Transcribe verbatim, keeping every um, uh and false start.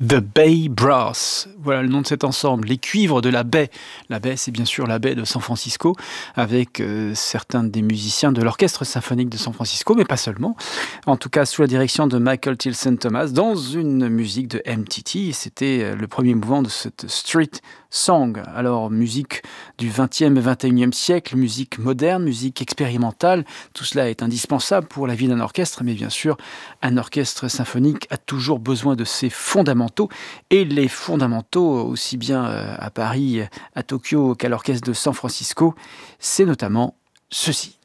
The Bay Brass, voilà le nom de cet ensemble, les cuivres de la baie. La baie, c'est bien sûr la baie de San Francisco, avec euh, certains des musiciens de l'Orchestre symphonique de San Francisco, mais pas seulement. En tout cas, sous la direction de Michael Tilson Thomas, dans une musique de M T T. C'était euh, le premier mouvement de cette street song. Alors, musique du vingtième et vingt et unième siècle, musique moderne, musique expérimentale, tout cela est indispensable pour la vie d'un orchestre, mais bien sûr, un orchestre symphonique a toujours besoin de ses fondamentaux. Et les fondamentaux, aussi bien à Paris, à Tokyo qu'à l'orchestre de San Francisco, c'est notamment ceci.